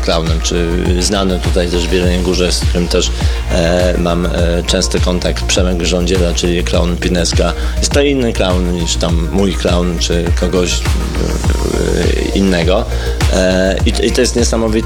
klaunem, czy znany tutaj też w Jeleniej Górze, z którym też mam częsty kontakt, Przemek Rządziela, czyli klaun Pineska. Jest to inny klaun niż tam mój klaun, czy kogoś innego. I to jest niesamowite.